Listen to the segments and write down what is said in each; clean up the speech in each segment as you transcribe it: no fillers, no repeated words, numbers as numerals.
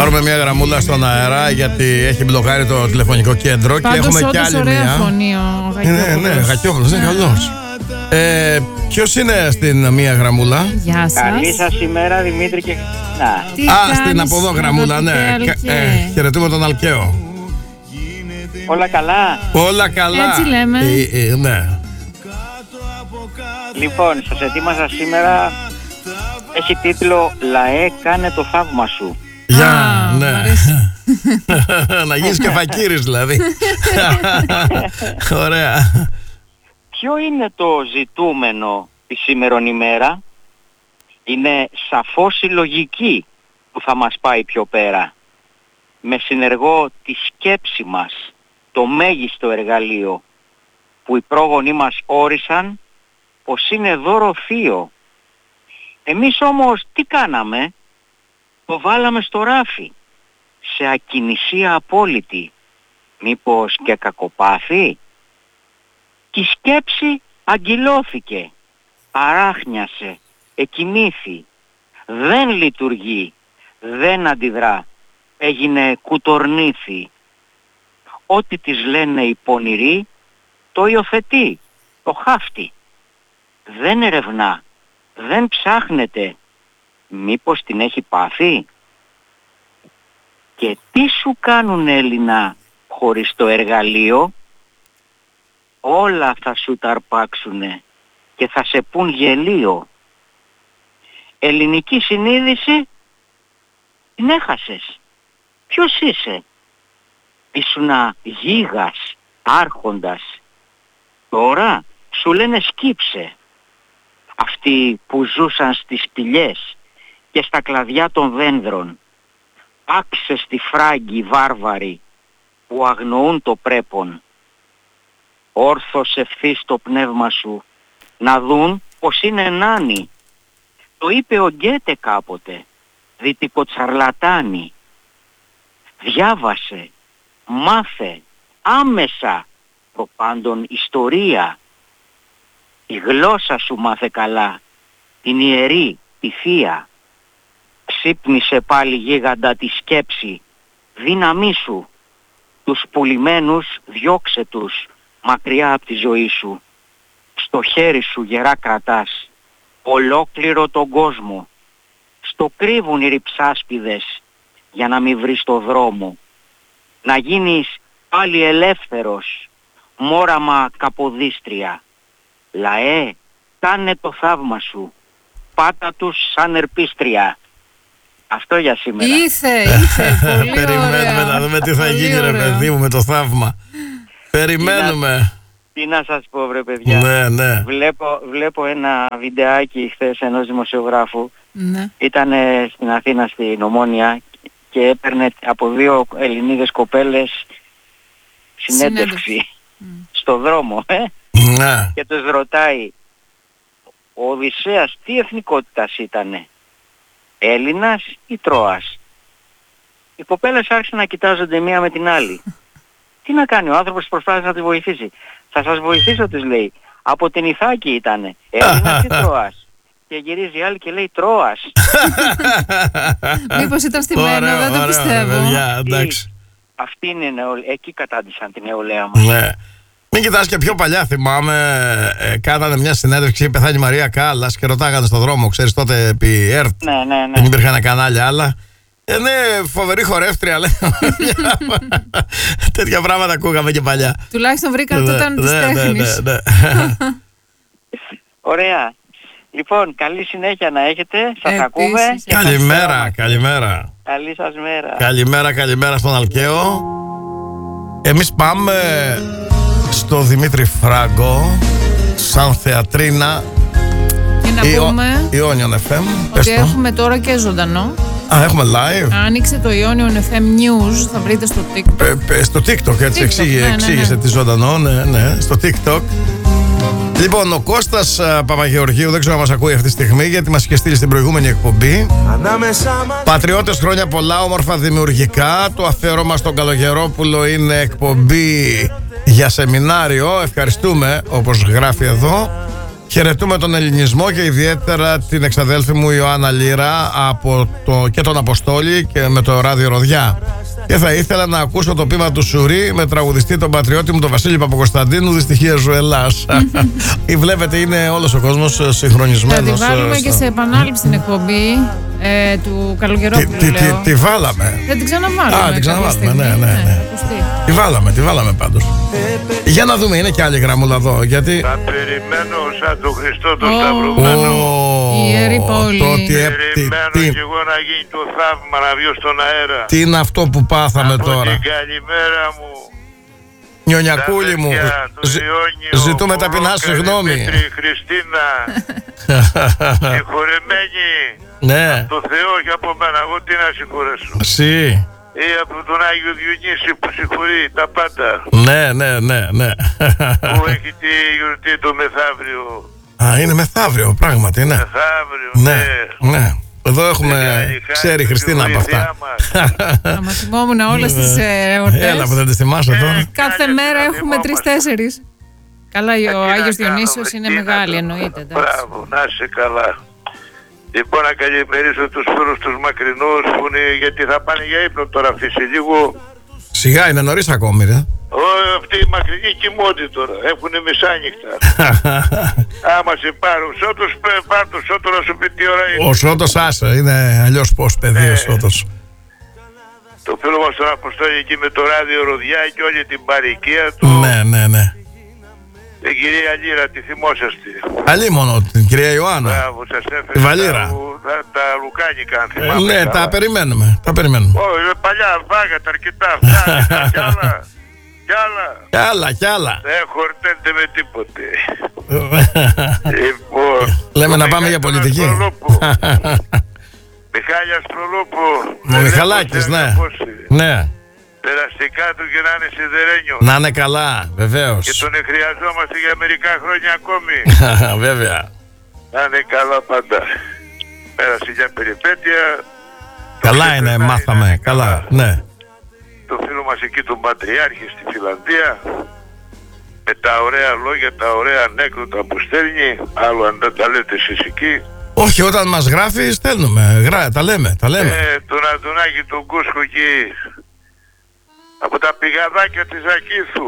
πάρουμε μια γραμμούλα στον αέρα, γιατί έχει μπλοκάρει το τηλεφωνικό κέντρο. Πάντως, και έχουμε κι άλλη ωραία μία. Φωνή ο Γακιόπουλος. Ναι, Γακιόπουλος είναι καλός. Ποιος είναι στην μία γραμμούλα? Γεια σας. Καλή σας ημέρα, Δημήτρη και Χριστίνα. Στην από εδώ γραμμούλα, ναι. Χαιρετούμε τον Αλκαίο. Όλα καλά? Όλα καλά. Έτσι λέμε. Ναι. Λοιπόν, σας ετοίμασα σήμερα. Έχει τίτλο «Λαέ, κάνε το θαύμα σου». Γεια, μ' ναι. αρέσει. Να γίνεις και φακύρης δηλαδή. Ωραία. Ποιο είναι το ζητούμενο τη σήμερον ημέρα? Είναι σαφώς η λογική που θα μας πάει πιο πέρα. Με συνεργό τη σκέψη μας, το μέγιστο εργαλείο που οι πρόγονοί μας όρισαν πως είναι δώρο θείο. Εμείς όμως τι κάναμε? Το βάλαμε στο ράφι, σε ακινησία απόλυτη. Μήπως και κακοπάθη? Και η σκέψη αγκυλώθηκε, αράχνιασε, εκοιμήθη. Δεν λειτουργεί, δεν αντιδρά, έγινε κουτορνήθη. Ό,τι της λένε οι πονηροί, το υιοθετεί, το χάφτει. Δεν ερευνά, δεν ψάχνεται. Μήπως την έχει πάθει? Και τι σου κάνουν Έλληνα χωρίς το εργαλείο? Όλα θα σου τα αρπάξουνε και θα σε πουν γελίο. Ελληνική συνείδηση την έχασες. Ποιος είσαι? Ήσουνα γίγας, άρχοντας. Τώρα σου λένε σκύψε. Αυτοί που ζούσαν στις σπηλιές και στα κλαδιά των δένδρων. Άξε στη φράγκη βάρβαροι που αγνοούν το πρέπον. Όρθος ευθύς το πνεύμα σου να δουν πως είναι νάνοι. Το είπε ο Γκέτε κάποτε, δυτικό τσαρλατάνι. Διάβασε, μάθε, άμεσα, προπάντων ιστορία. Η γλώσσα σου μάθε καλά, την ιερή, τη θεία. Ξύπνησε πάλι γίγαντα τη σκέψη, δύναμή σου. Τους πουλημένους διώξε τους μακριά από τη ζωή σου. Στο χέρι σου γερά κρατάς ολόκληρο τον κόσμο. Στο κρύβουν οι ρυψάσπιδες για να μην βρεις το δρόμο. Να γίνεις πάλι ελεύθερος, μόραμα καποδίστρια. Λαέ, κάνε το θαύμα σου, πάτα τους σαν ερπίστρια. Αυτό για σήμερα. Ήρθε, πολύ Περιμένουμε να δούμε τι θα γίνει ρε παιδί μου με το θαύμα. Περιμένουμε. Τι να σας πω βρε παιδιά. Ναι. Βλέπω ένα βιντεάκι χθες ενός δημοσιογράφου. Ναι. Ήταν στην Αθήνα στην Ομόνια και έπαιρνε από 2 Ελληνίδες κοπέλες συνέντευξη στο δρόμο. Ναι. Και τους ρωτάει, ο Οδυσσέας τι εθνικότητας ήτανε? Έλληνας ή Τρώας? Οι κοπέλες άρχισαν να κοιτάζονται μία με την άλλη. Τι να κάνει, ο άνθρωπος προσπάθησε να τη βοηθήσει. Θα σας βοηθήσω, τους λέει. Από την Ιθάκη ήτανε. Έλληνας ή Τρώας? Και γυρίζει η άλλη και λέει Τρώας. Μήπως ήταν στημένο, δεν το πιστεύω. Αυτή είναι εκεί κατάντησαν την νεολαία μας. Ναι. Μην κοιτάς και πιο παλιά, θυμάμαι, κάνανε μια συνέντευξη, η πεθάνει η Μαρία Κάλλας και ρωτάγανε στον δρόμο, ξέρεις τότε επί ΕΡΤ. Ναι. Δεν υπήρχαν κανάλια άλλα. Ναι, φοβερή χορεύτρια, λέει. Τέτοια πράγματα ακούγαμε και παλιά. Τουλάχιστον βρήκαν το ήταν της τέχνης. Ναι. Ωραία. Λοιπόν, καλή συνέχεια να έχετε. Σας ακούμε. Καλημέρα. Καλή σας μέρα. Καλημέρα στον Αλκαίο. Εμείς πάμε στο Δημήτρη Φράγκο σαν θεατρίνα. Και να πούμε Ionion FM. ότι έχουμε τώρα και ζωντανό. Έχουμε live. Άνοιξε το Ionion FM News, θα βρείτε στο TikTok. Στο TikTok, έτσι εξήγησε τη ζωντανό, ναι, στο TikTok. Λοιπόν, ο Κώστας Παπαγεωργίου, δεν ξέρω αν μας ακούει αυτή τη στιγμή, γιατί μας είχε στείλει στην προηγούμενη εκπομπή. Πατριώτες, χρόνια πολλά, όμορφα δημιουργικά. Το αφιέρωμα στον Καλογερόπουλο είναι εκπομπή για σεμινάριο. Ευχαριστούμε, όπως γράφει εδώ. Χαιρετούμε τον ελληνισμό και ιδιαίτερα την εξαδέλφη μου Ιωάννα Λύρα και τον Αποστόλη και με το ράδιο Ροδιά. Και θα ήθελα να ακούσω το ποίημα του Σουρί με τραγουδιστή τον πατριώτη μου τον Βασίλη Παπακοσταντίνου, Δυστυχία Ζουελάς. Βλέπετε, είναι όλος ο κόσμος συγχρονισμένος. Θα τη βάλουμε και σε επανάληψη στην εκπομπή του Καλογερόπουλου. Τη βάλαμε. Δεν την ξαναβάλουμε. Την ξαναβάλουμε, ναι. Τη βάλαμε πάντως. Για να δούμε, είναι και άλλη γραμμούλα εδώ. Γιατί... Θα περιμένω σαν τον Χριστό τον Σταυρωμένο. Η Ιερή Πόλη. Περιμένω κι εγώ να γίνει το θαύμα, να βγω στον αέρα. Τι είναι αυτό που πάθαμε τώρα? Την καλημέρα μου. Νιονιακούλη μου, ζητούμε ταπεινά συγγνώμη. Δημήτρη, Χριστίνα, συγχωρεμένη. Ναι. Το Θεό και από μένα, εγώ τι να συγχωρέσω. Εσύ. Ή από τον Άγιο Διονύση που συγχωρεί τα πάντα. Ναι. Που έχει τη γιορτή το μεθαύριο. Α, είναι μεθαύριο, πράγματι, ναι. Μεθαύριο, ναι. Εδώ έχουμε, ξέρει η Χριστίνα από αυτά. Άμα θυμόμουν όλες τις εορτές. Έλα που δεν τις θυμάσαι τώρα. Κάθε μέρα έχουμε 3-4. Καλά, ο Άγιος Διονύσιος είναι μεγάλη, εννοείται. Μπράβο, να είσαι καλά. Λοιπόν, να καλημερίσω τους φίλους τους μακρινούς που είναι, γιατί θα πάνε για ύπνο τώρα αυτοί σε λίγο. Σιγά, είναι νωρίς ακόμη, ρε. Αυτοί οι μακρινοί κοιμώνται τώρα, έχουνε μεσάνυχτα. Άμα σε πάρουν Σώτος, πάρ' το Σώτο να σου πει τι ώρα είναι. Ο Σώτος άσε, είναι αλλιώς πώς παιδί ο Σώτος. Το φίλο μας τον Αποστόλη εκεί με το ράδιο Ροδιά και όλη την παροικία του. Ναι. Την κυρία Λύρα, τη θυμόσαστε? Αλίμονο, την κυρία Ιωάννα. Μπράβο, σας έφερε τη Βαλύρα. Τα λουκάνικα, αν θυμάμαι. Ναι, καλά. τα περιμένουμε. Όχι, παλιά, βάγατε αρκετά. Κι άλλα. Δεν χορταίνετε με τίποτε. Λοιπόν, λέμε να πάμε για πολιτική. Μιχάλη Αστρολόπου. Ο Μιχαλάκης, ναι. Περαστικά του και να είναι σιδερένιο. Να είναι καλά, βεβαίως. Και τον χρειαζόμαστε για μερικά χρόνια ακόμη. Βέβαια. Να είναι καλά πάντα. Πέρασε για περιπέτεια. Καλά είναι, μάθαμε. Καλά, ναι. Το φίλο μας εκεί τον Πατριάρχη στη Φιλανδία. Με τα ωραία λόγια, τα ωραία ανέκδοτα που στέλνει. Άλλο αν δεν τα λέτε εσείς εκεί. Όχι, όταν μας γράφει στέλνουμε. Τα λέμε. Τον Αντωνάκη τον Κούσκο εκεί. Από τα πηγαδάκια της Ακήθου.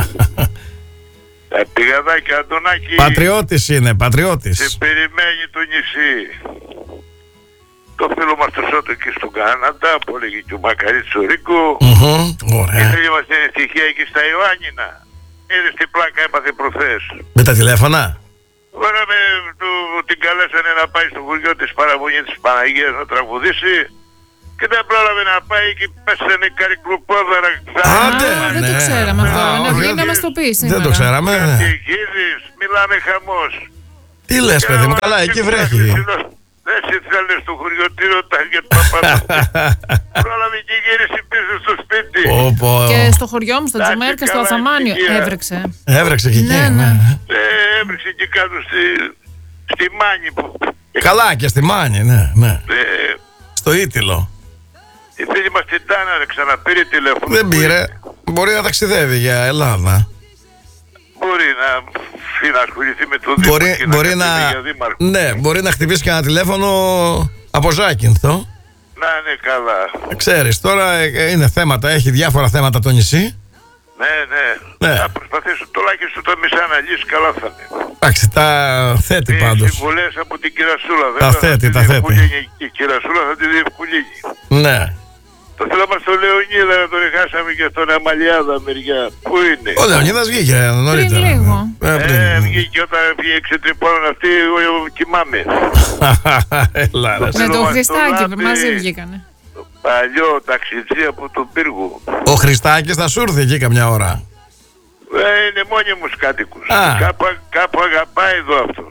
Τα πηγαδάκια, Αντωνάκη. Πατριώτης είναι, πατριώτης. Σε περιμένει το νησί. Το φίλο μας το Σώτο εκεί στον Καναδά που έλεγε και ο Μακαρίτης ο Ρίκο. Ωραία. Και φίλοι μας είναι ευτυχία εκεί στα Ιωάννινα. Είδες τι πλάκα έπαθε προχθές. Με τα τηλέφωνα. Ωραία, την καλέσανε να πάει στο χωριό της παραμονή της Παναγίας να τραγουδήσει. Και δεν πρόλαβε να πάει και πέσανε καρυκλοπόδαρα. Δεν το ξέραμε αυτό. Να μας το πεις. Δεν το ξέραμε. Μιλάμε χαμός. Τι λες παιδί μου, καλά, εκεί βρέχει. Δεν σε θέλει στο χωριοτήριο τα για τα πάντα. Πρόλαβε και γύρισε πίσω στο σπίτι. Και στο χωριό μου, στο Τζιμέρκα, στο Αθαμάνιο, έβρεξε. Έβρεξε και εκεί. Έβρεξε και κάτω στη Μάνη. Καλά, και στη Μάνη, ναι. Στο Ήτυλο. Η φίλη μας την Τάνα ξαναπήρε τηλέφωνο. Δεν πήρε. Μπορεί να ταξιδεύει για Ελλάδα. Μπορεί να ασχοληθεί με το Δήμο μπορεί να για δήμαρχο. Ναι, μπορεί να χτυπήσει και ένα τηλέφωνο από Ζάκυνθο. Να είναι καλά. Ξέρεις, τώρα είναι θέματα, έχει διάφορα θέματα το νησί. Ναι. Θα προσπαθήσω τουλάχιστον το μισά να λύσει, καλά θα είναι. Εντάξει, τα θέτει πάντως. Οι συμβουλές από την Κυρασούλα. Τα θέτει. Η Κυρασούλα θα τη διευκολύνει. Ναι. Το θέλω μας τον Λεωνίδα να τον χάσαμε και στον Αμαλιάδα μεριά. Πού είναι? Ο Λεωνίδας βγήκε νωρίτερα. Πριν λίγο. Βγήκε όταν ξετρυπώνουν αυτοί, εγώ κοιμάμαι. Με τον Χριστάκη μαζί βγήκανε. Το παλιό ταξιτζή από τον πύργο. Ο Χριστάκης θα σου έρθει εκεί καμιά ώρα. Είναι μόνιμους κάτοικους. Κάπου αγαπάει εδώ αυτό.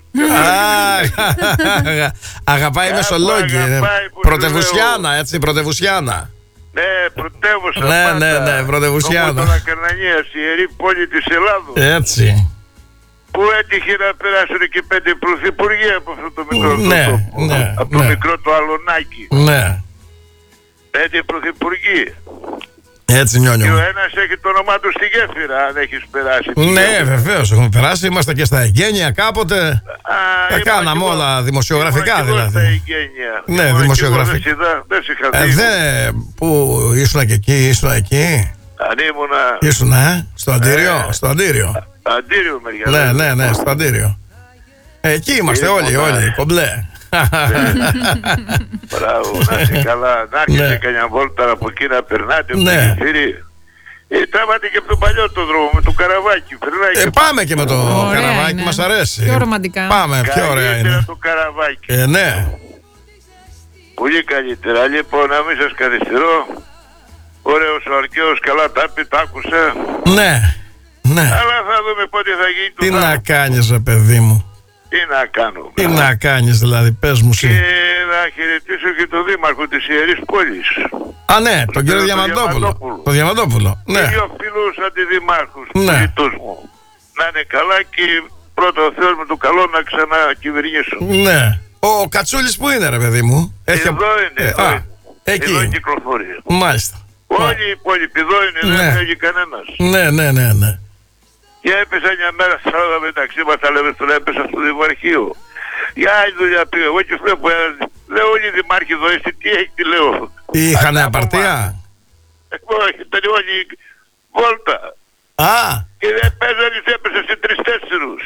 Αγαπάει Μεσολόγγι. Πρωτευουσιάνα, έτσι, Πρωτευουσιάνα. Ναι, πρωτεύουσα. Ναι, Πρωτευουσιάνα. Όπως τον Ακαρνανίας, η ιερή πόλη της Ελλάδος. Έτσι. Που έτυχε να περάσουν και 5 πρωθυπουργοί από αυτό το μικρό τόπο. Από το μικρό το Αλωνάκι. Ναι. 5 πρωθυπουργοί. Έτσι, Νιόνιο. Και μου. ο ένας έχει το όνομά του στη γέφυρα, αν έχεις περάσει. Ναι, βεβαίως, έχουμε περάσει. Είμαστε και στα εγγένεια κάποτε. Τα κάναμε όλα δημοσιογραφικά δηλαδή. Στα εγγένεια. Ναι, δημοσιογραφικά. Δεν σε είχα δει. Που ήσουν και εκεί, ήσουν εκεί. Αν ήμουνα. Ήσουν, στο Αντίριο. Στο Αντίριο. Αντίριο μεριά. Ναι, στο Αντίριο. Εκεί είμαστε όλοι, κομπλέ. Μπράβο, να είσαι καλά. Να έρχεσαι κανένα βόλτα από εκεί να περνάτε. Ναι. Τράβατε και από τον παλιό το δρόμο με το καραβάκι. Πάμε και με το καραβάκι, είναι. μας αρέσει. Πιο ρομαντικά. Πάμε, πιο ωραία καλύτερα είναι. το καραβάκι. Ναι. Πολύ καλύτερα. Λοιπόν, να μην σας καθυστερώ. Ωραίος ο αρχαίος, καλά τα πει, τα άκουσα. Ναι. Αλλά θα δούμε πότε θα γίνει το Τι πράγμα. να κάνεις, ρε παιδί μου. Τι να κάνω. Τι να κάνεις δηλαδή, πες μου Και εσύ. να χαιρετήσω και τον δήμαρχο της Ιερής Πόλης. Α, ναι, τον κύριο Διαμαντόπουλο. Το Διαμαντόπουλο, ναι. Και δύο φίλους αντιδημάρχους του Ναι. γειτούς μου. Να είναι καλά και πρώτα ο Θεός με το καλό να ξανακυβερνήσουν. Ναι. Ο Κατσούλης που είναι, ρε παιδί μου. Εδώ είναι. Εκεί. Εδώ κυκλοφορεί. Μάλιστα. Όλοι οι υπόλοιποι εδώ είναι, Ναι. δεν φεύγει κανένας. Ναι. Και έπεσα μια μέρα στα όλα μεταξύ μας, τα λέμε στον έπεσα στο Δημαρχείο. Για άλλη δουλειά πήγα, εγώ και βλέπω έναν, λέω όλοι οι δημάρχοι εδώ, εσύ τι έχει, τι λέω. Είχανε απαρτία. Όχι, ήταν όλοι βόλτα. Α. Και δεν παίζανε, έπεσε σε 3-4.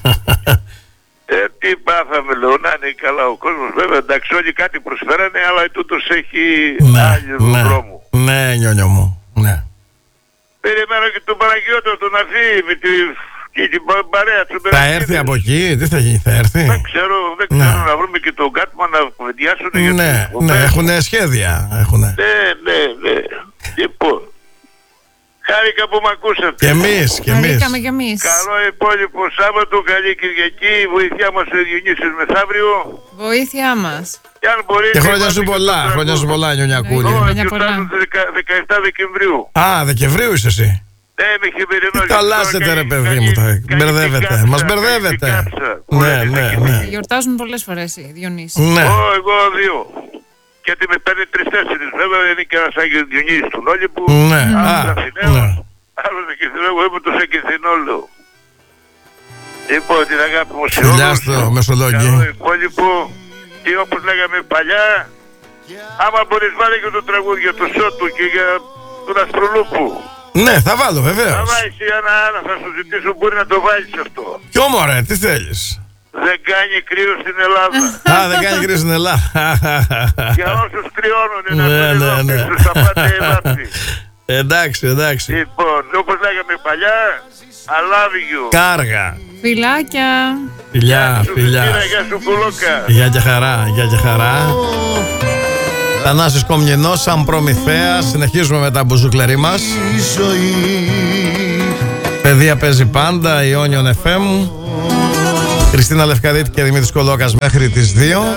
Τι πάθαμε, λέω, να είναι καλά ο κόσμος. Βέβαια, εντάξει, όλοι κάτι προσφέρανε, αλλά τούτος έχει άλλο δρόμο. Ναι, Νιόνιο μου, ναι. Περιμένω και τον Παναγιώτο τον να φύγει με την παρέα του. Θα έρθει από εκεί, τι θα γίνει, θα έρθει. Δεν ξέρω να βρούμε και τον Κάτμαν να κουβεντιάσουν. Ναι, έχουν σχέδια. Ναι. Λοιπόν, χάρηκα που με ακούσατε. Και εμείς. Χαρήκαμε κι εμείς. Καλό υπόλοιπο Σάββατο, καλή Κυριακή, βοηθιά μας ο Διονύσης μεθαύριο. Βοήθειά μας. Και αν μπορείτε... Και χρόνια σου πολλά, Νιονιακούλη. Χρόνια πολλά. 17 Δεκεμβρίου. Α, Δεκεμβρίου είσαι εσύ. Ναι, με χειμερινό. Τι αλλάζετε, ρε παιδί μου, μπερδεύετε. Μας μπερδεύετε. Ναι. Γιορτάζουν πολλές φορές οι Διονύσοι. Ναι. Εγώ 2. Γιατί με παίρνει 3-4. Βέβαια δεν είναι και ένας Άγιος Διονύσης του Νόλιπου. Ναι. Άλλος Ακηθινό, εγώ είμαι το Ακηθινό, λέω. Λοιπόν, την αγάπη μου σε όλους. Φιλιά στο Μεσολόγγι. Καλό υπόλοιπο. Και όπως λέγαμε παλιά, άμα μπορείς βάλε και το τραγούδι για το Σότου και για τον Αστρολούπου. Ναι, θα βάλω Θα βεβαίως. βάλεις ένα, θα σου ζητήσω, μπορεί να το βάλεις αυτό. Ποιο μωρέ, τι θέλεις. Δεν κάνει κρύο στην Ελλάδα. Α, δεν κάνει κρίση στην Ελλάδα. Για όσους κρυώνουν είναι Ναι. στους τα πάντα εδάφη. Εντάξει. Λοιπόν, όπως λέγαμε παλιά, I love you. Κάργα. Φιλάκια. Φιλιά. Γεια σου Κουλόκα. Γεια και χαρά. Θανάσης Κομνηνός, σαν Προμηθέας. Συνεχίζουμε με τα μπουζουκλερί μας. Παιδεία παίζει πάντα, Ιόνιον FM. Χριστίνα Λευκαδίτη και Δημήτρης Κολόκας μέχρι τις 2.